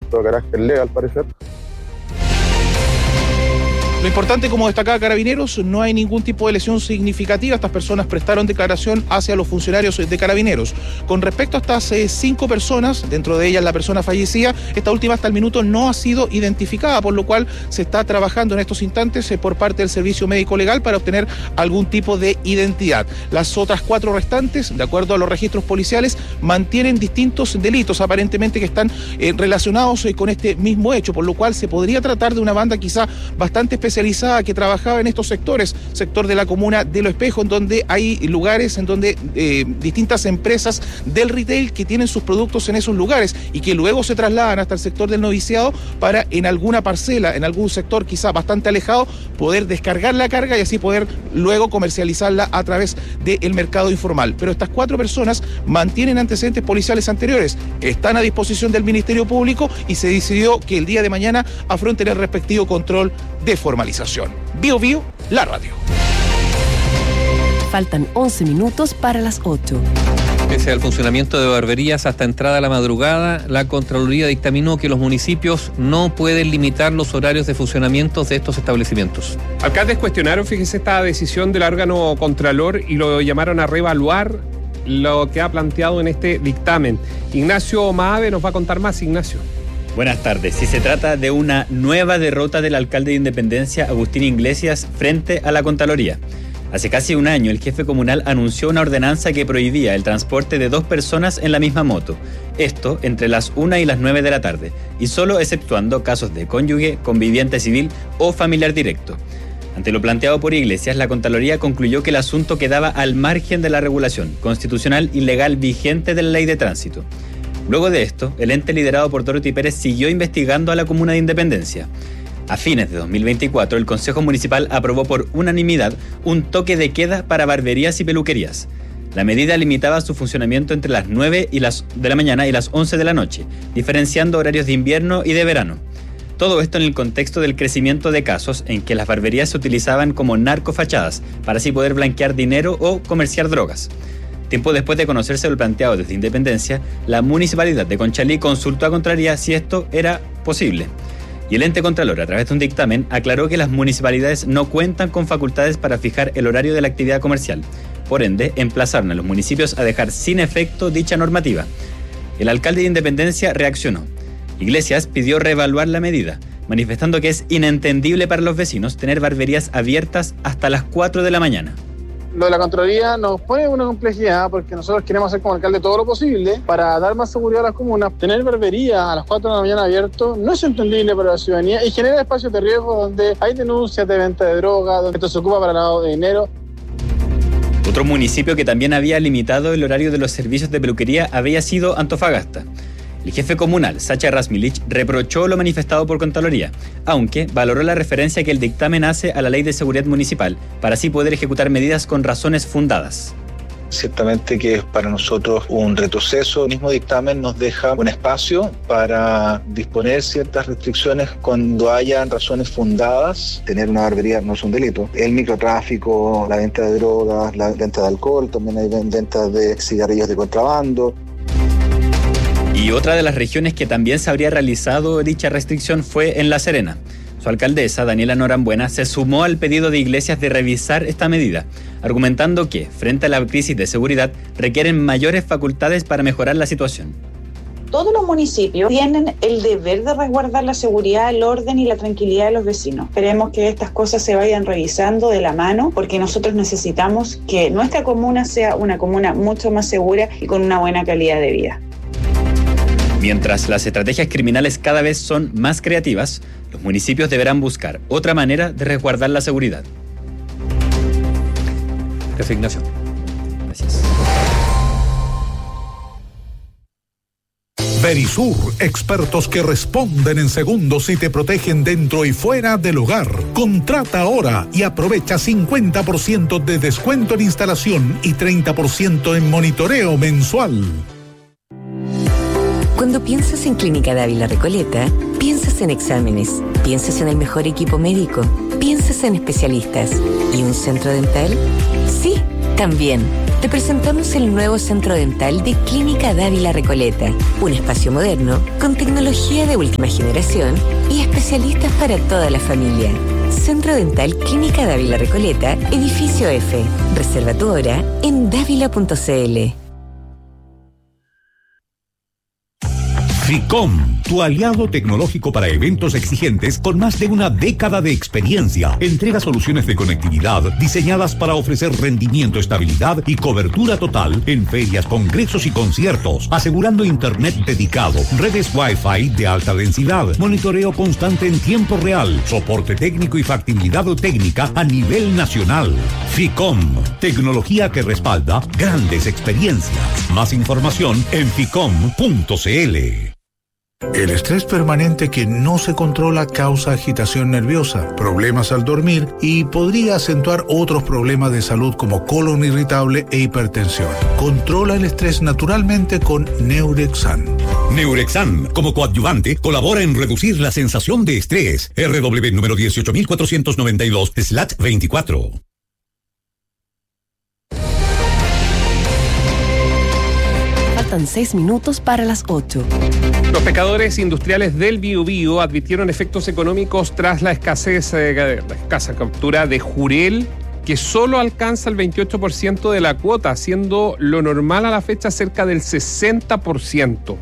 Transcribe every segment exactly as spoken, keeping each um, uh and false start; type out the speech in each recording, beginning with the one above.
de carácter legal, al parecer. Lo importante, como destacaba Carabineros, no hay ningún tipo de lesión significativa. Estas personas prestaron declaración hacia los funcionarios de Carabineros. Con respecto a estas eh, cinco personas, dentro de ellas la persona fallecida, esta última hasta el minuto no ha sido identificada, por lo cual se está trabajando en estos instantes eh, por parte del Servicio Médico Legal para obtener algún tipo de identidad. Las otras cuatro restantes, de acuerdo a los registros policiales, mantienen distintos delitos, aparentemente que están eh, relacionados eh, con este mismo hecho, por lo cual se podría tratar de una banda quizá bastante especial especializada que trabajaba en estos sectores, sector de la comuna de Lo Espejo, en donde hay lugares en donde eh, distintas empresas del retail que tienen sus productos en esos lugares y que luego se trasladan hasta el sector del noviciado para en alguna parcela, en algún sector quizá bastante alejado, poder descargar la carga y así poder luego comercializarla a través del mercado informal. Pero estas cuatro personas mantienen antecedentes policiales anteriores, están a disposición del Ministerio Público y se decidió que el día de mañana afronten el respectivo control de formalización. Bio Bio, la radio. Faltan once minutos para las ocho. Pese al funcionamiento de barberías hasta entrada a la madrugada, la Contraloría dictaminó que los municipios no pueden limitar los horarios de funcionamiento de estos establecimientos. Alcaldes cuestionaron, fíjese, esta decisión del órgano Contralor y lo llamaron a reevaluar lo que ha planteado en este dictamen. Ignacio Mahave nos va a contar más. Ignacio. Buenas tardes. Si se trata de una nueva derrota del alcalde de Independencia, Agustín Iglesias, frente a la Contraloría. Hace casi un año, el jefe comunal anunció una ordenanza que prohibía el transporte de dos personas en la misma moto. Esto entre las una y las nueve de la tarde, y solo exceptuando casos de cónyuge, conviviente civil o familiar directo. Ante lo planteado por Iglesias, la Contraloría concluyó que el asunto quedaba al margen de la regulación constitucional y legal vigente de la Ley de Tránsito. Luego de esto, el ente liderado por Dorothy Pérez siguió investigando a la comuna de Independencia. A fines de dos mil veinticuatro, el Consejo Municipal aprobó por unanimidad un toque de queda para barberías y peluquerías. La medida limitaba su funcionamiento entre las nueve y las de la mañana y las once de la noche, diferenciando horarios de invierno y de verano. Todo esto en el contexto del crecimiento de casos en que las barberías se utilizaban como narcofachadas para así poder blanquear dinero o comerciar drogas. Tiempo después de conocerse lo planteado desde Independencia, la Municipalidad de Conchalí consultó a Contraloría si esto era posible. Y el ente Contralor, a través de un dictamen, aclaró que las municipalidades no cuentan con facultades para fijar el horario de la actividad comercial. Por ende, emplazaron a los municipios a dejar sin efecto dicha normativa. El alcalde de Independencia reaccionó. Iglesias pidió reevaluar la medida, manifestando que es inentendible para los vecinos tener barberías abiertas hasta las cuatro de la mañana. Lo de la Contraloría nos pone una complejidad porque nosotros queremos hacer como alcalde todo lo posible para dar más seguridad a las comunas. Tener barbería a las cuatro de la mañana abierto no es entendible para la ciudadanía y genera espacios de riesgo donde hay denuncias de venta de droga, donde esto se ocupa para lavado de dinero. Otro municipio que también había limitado el horario de los servicios de peluquería había sido Antofagasta. El jefe comunal, Sacha Rasmilich, reprochó lo manifestado por Contraloría, aunque valoró la referencia que el dictamen hace a la Ley de Seguridad Municipal, para así poder ejecutar medidas con razones fundadas. Ciertamente que es para nosotros un retroceso. El mismo dictamen nos deja un espacio para disponer ciertas restricciones cuando hayan razones fundadas. Tener una barbería no es un delito. El microtráfico, la venta de drogas, la venta de alcohol, también hay venta de cigarrillos de contrabando. Y otra de las regiones que también se habría realizado dicha restricción fue en La Serena. Su alcaldesa, Daniela Norambuena, se sumó al pedido de Iglesias de revisar esta medida, argumentando que, frente a la crisis de seguridad, requieren mayores facultades para mejorar la situación. Todos los municipios tienen el deber de resguardar la seguridad, el orden y la tranquilidad de los vecinos. Esperemos que estas cosas se vayan revisando de la mano, porque nosotros necesitamos que nuestra comuna sea una comuna mucho más segura y con una buena calidad de vida. Mientras las estrategias criminales cada vez son más creativas, los municipios deberán buscar otra manera de resguardar la seguridad. Gracias, Ignacio. Gracias. Verisur, expertos que responden en segundos y te protegen dentro y fuera del hogar. Contrata ahora y aprovecha cincuenta por ciento de descuento en instalación y treinta por ciento en monitoreo mensual. Cuando piensas en Clínica Dávila Recoleta, piensas en exámenes, piensas en el mejor equipo médico, piensas en especialistas. ¿Y un centro dental? Sí, También te presentamos el nuevo centro dental de Clínica Dávila Recoleta, un espacio moderno con tecnología de última generación y especialistas para toda la familia. Centro Dental Clínica Dávila Recoleta, edificio F. Reserva tu hora en dávila punto c l. FICOM, tu aliado tecnológico para eventos exigentes con más de una década de experiencia. Entrega soluciones de conectividad diseñadas para ofrecer rendimiento, estabilidad y cobertura total en ferias, congresos y conciertos, asegurando internet dedicado, redes Wi-Fi de alta densidad, monitoreo constante en tiempo real, soporte técnico y factibilidad técnica a nivel nacional. FICOM, tecnología que respalda grandes experiencias. Más información en ficom punto c l. El estrés permanente que no se controla causa agitación nerviosa, problemas al dormir y podría acentuar otros problemas de salud como colon irritable e hipertensión. Controla el estrés naturalmente con Neurexan. Neurexan, como coadyuvante, colabora en reducir la sensación de estrés. R W número dieciocho mil cuatrocientos noventa y dos slash veinticuatro. Faltan seis minutos para las ocho. Los pescadores industriales del Biobío advirtieron efectos económicos tras la escasez, eh, la escasa captura de jurel, que solo alcanza el veintiocho por ciento de la cuota, siendo lo normal a la fecha cerca del sesenta por ciento.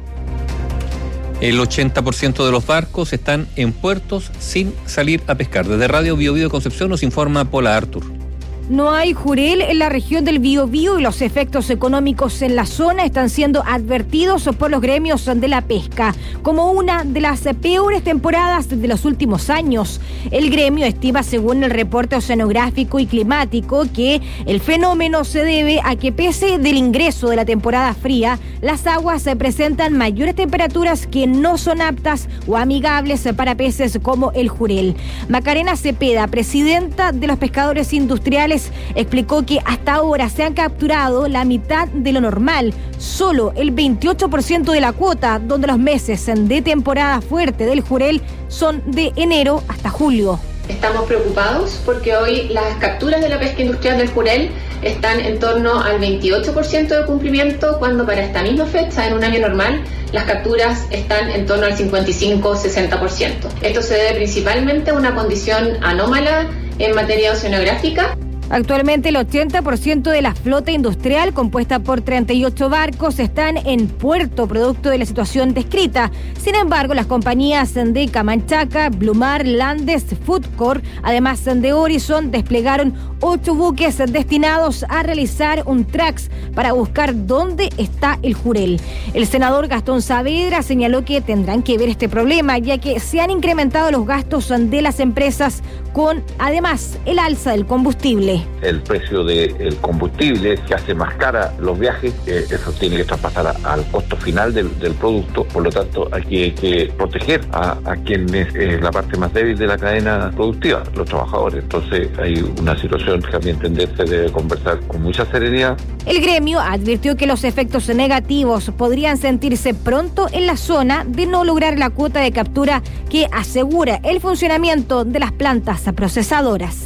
El ochenta por ciento de los barcos están en puertos sin salir a pescar. Desde Radio Biobío de Concepción nos informa Paula Artur. No hay jurel en la región del Biobío y los efectos económicos en la zona están siendo advertidos por los gremios de la pesca como una de las peores temporadas de los últimos años. El gremio estima, según el reporte oceanográfico y climático, que el fenómeno se debe a que pese del ingreso de la temporada fría, las aguas se presentan mayores temperaturas que no son aptas o amigables para peces como el jurel. Macarena Cepeda, presidenta de los pescadores industriales, explicó que hasta ahora se han capturado la mitad de lo normal, solo el veintiocho por ciento de la cuota, donde los meses de temporada fuerte del jurel son de enero hasta julio. Estamos preocupados porque hoy las capturas de la pesca industrial del jurel están en torno al veintiocho por ciento de cumplimiento, cuando para esta misma fecha, en un año normal, las capturas están en torno al cincuenta y cinco a sesenta por ciento. Esto se debe principalmente a una condición anómala en materia oceanográfica. Actualmente el ochenta por ciento de la flota industrial, compuesta por treinta y ocho barcos, están en puerto producto de la situación descrita. Sin embargo, las compañías de Camanchaca, Blumar, Landes, Foodcorp, además de Horizon, desplegaron ocho buques destinados a realizar un trax para buscar dónde está el jurel. El senador Gastón Saavedra señaló que tendrán que ver este problema, ya que se han incrementado los gastos de las empresas con, además, el alza del combustible. El precio del combustible que hace más cara los viajes, eh, eso tiene que traspasar a, al costo final del, del producto. Por lo tanto, hay que, que proteger a, a quien es eh, la parte más débil de la cadena productiva, los trabajadores. Entonces hay una situación que a mi entender se debe conversar con mucha serenidad. El gremio advirtió que los efectos negativos podrían sentirse pronto en la zona de no lograr la cuota de captura que asegura el funcionamiento de las plantas procesadoras.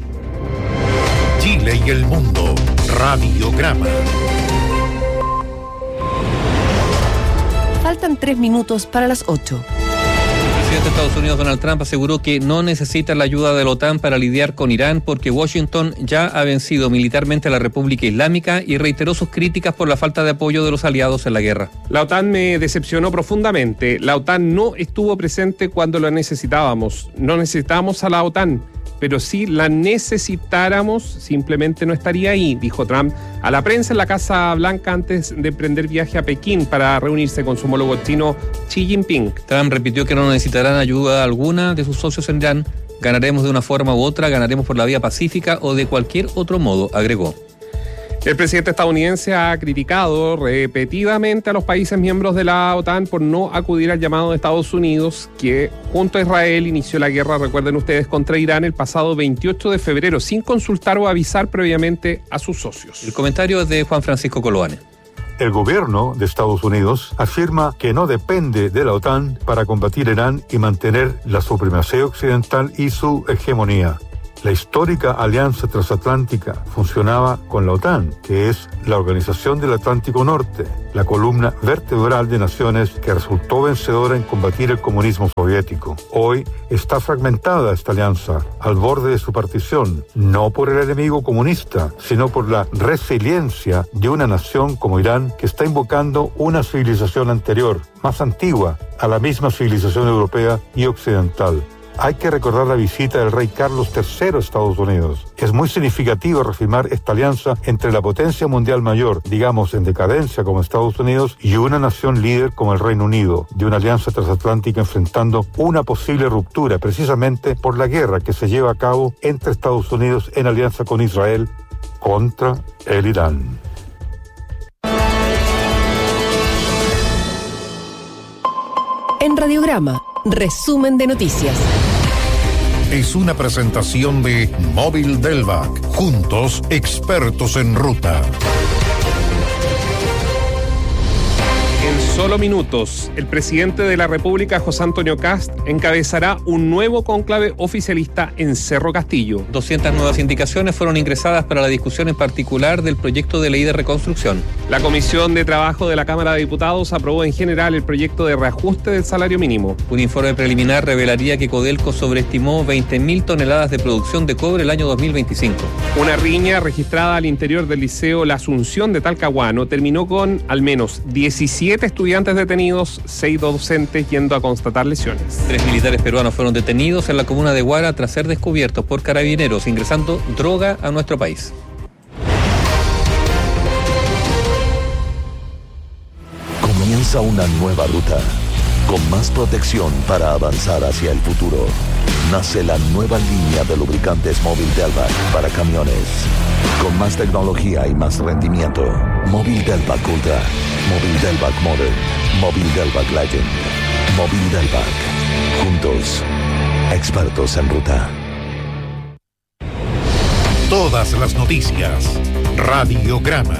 Chile y el mundo. Radiograma. Faltan tres minutos para las ocho. El presidente de Estados Unidos, Donald Trump, aseguró que no necesita la ayuda de la OTAN para lidiar con Irán porque Washington ya ha vencido militarmente a la República Islámica, y reiteró sus críticas por la falta de apoyo de los aliados en la guerra. La OTAN me decepcionó profundamente. La OTAN no estuvo presente cuando la necesitábamos. No necesitábamos a la OTAN, pero si la necesitáramos, simplemente no estaría ahí, dijo Trump a la prensa en la Casa Blanca antes de emprender viaje a Pekín para reunirse con su homólogo chino Xi Jinping. Trump repitió que no necesitarán ayuda alguna de sus socios en Irán. Ganaremos de una forma u otra, ganaremos por la vía pacífica o de cualquier otro modo, agregó. El presidente estadounidense ha criticado repetidamente a los países miembros de la OTAN por no acudir al llamado de Estados Unidos, que junto a Israel inició la guerra, recuerden ustedes, contra Irán el pasado veintiocho de febrero, sin consultar o avisar previamente a sus socios. El comentario es de Juan Francisco Coloane. El gobierno de Estados Unidos afirma que no depende de la OTAN para combatir Irán y mantener la supremacía occidental y su hegemonía. La histórica alianza transatlántica funcionaba con la OTAN, que es la Organización del Atlántico Norte, la columna vertebral de naciones que resultó vencedora en combatir el comunismo soviético. Hoy está fragmentada esta alianza, al borde de su partición, no por el enemigo comunista, sino por la resiliencia de una nación como Irán, que está invocando una civilización anterior, más antigua, a la misma civilización europea y occidental. Hay que recordar la visita del rey Carlos tercero a Estados Unidos. Es muy significativo reafirmar esta alianza entre la potencia mundial mayor, digamos en decadencia como Estados Unidos, y una nación líder como el Reino Unido, de una alianza transatlántica enfrentando una posible ruptura precisamente por la guerra que se lleva a cabo entre Estados Unidos en alianza con Israel contra el Irán. En Radiograma, resumen de noticias. Es una presentación de Móvil Delvac. Juntos, expertos en ruta. En solo minutos, el presidente de la República, José Antonio Kast, encabezará un nuevo cónclave oficialista en Cerro Castillo. doscientas nuevas indicaciones fueron ingresadas para la discusión en particular del proyecto de ley de reconstrucción. La Comisión de Trabajo de la Cámara de Diputados aprobó en general el proyecto de reajuste del salario mínimo. Un informe preliminar revelaría que Codelco sobreestimó veinte mil toneladas de producción de cobre el año dos mil veinticinco. Una riña registrada al interior del Liceo La Asunción de Talcahuano terminó con al menos diecisiete estudiantes detenidos, seis docentes yendo a constatar lesiones. Tres militares peruanos fueron detenidos en la comuna de Huara tras ser descubiertos por carabineros ingresando droga a nuestro país. Comienza una nueva ruta, con más protección para avanzar hacia el futuro. Nace la nueva línea de lubricantes Móvil Delvac para camiones. Con más tecnología y más rendimiento. Móvil Delvac Ultra, Móvil Delvac Modern, Móvil Delvac Legend, Móvil Delvac. Juntos, expertos en ruta. Todas las noticias. Radiograma.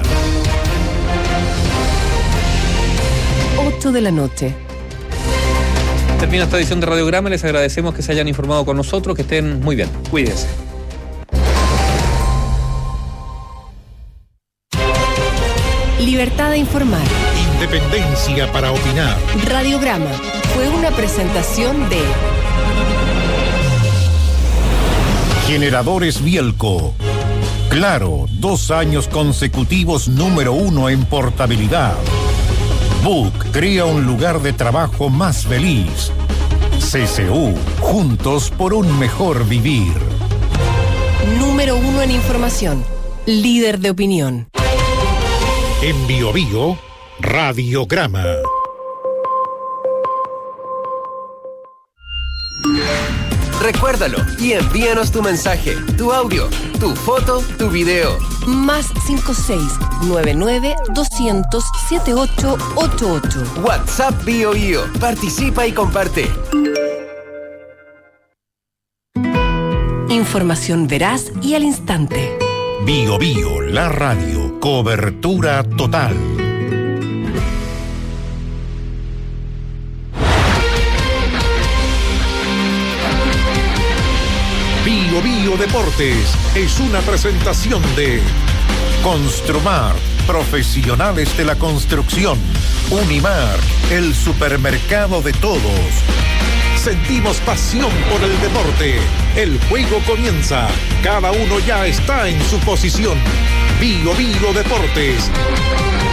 ocho de la noche. Termina esta edición de Radiograma. Les agradecemos que se hayan informado con nosotros. Que estén muy bien. Cuídense. Libertad de informar. Independencia para opinar. Radiograma fue una presentación de Generadores Bielco. Claro, dos años consecutivos número uno en portabilidad. Book crea un lugar de trabajo más feliz. C C U, juntos por un mejor vivir. Número uno en información. Líder de opinión. En Bio Bio, Radiograma. Recuérdalo y envíanos tu mensaje, tu audio, tu foto, tu video. Más cinco seis nueve nueve dos cero cero siete ocho ocho ocho. WhatsApp Bio Bio. Participa y comparte. Información veraz y al instante. Bio Bio, la radio. Cobertura total. Bio Bio Deportes es una presentación de Construmar, profesionales de la construcción. Unimar, el supermercado de todos. Sentimos pasión por el deporte. El juego comienza. Cada uno ya está en su posición. Bio Bio Deportes.